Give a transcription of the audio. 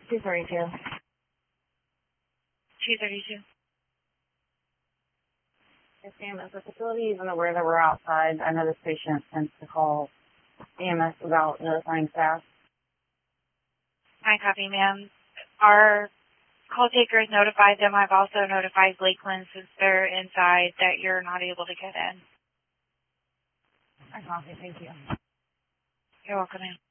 232. 232. Yes, ma'am. If the facility isn't aware that we're outside, I know this patient tends to call EMS without notifying staff. I copy, ma'am. Our call taker has notified them. I've also notified Lakeland since they're inside that you're not able to get in. I copy. Thank you. You're welcome, ma'am.